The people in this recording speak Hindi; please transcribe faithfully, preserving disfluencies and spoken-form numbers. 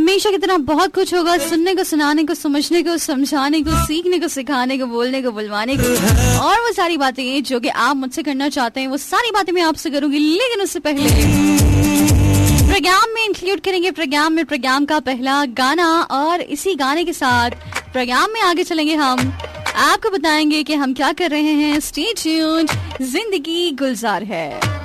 हमेशा की तरह बहुत कुछ होगा, सुनने को, सुनाने को, समझने को, समझाने को, सीखने को, सिखाने को, बोलने को, बुलवाने को, और वो सारी बातें जो कि आप मुझसे करना चाहते हैं, वो सारी बातें मैं आपसे करूंगी। लेकिन उससे पहले प्रोग्राम में इंक्लूड करेंगे प्रोग्राम में प्रोग्राम का पहला गाना, और इसी गाने के साथ प्रोग्राम में आगे चलेंगे। हम आपको बताएंगे कि हम क्या कर रहे हैं। स्टे ट्यून्ड, जिंदगी गुलजार है।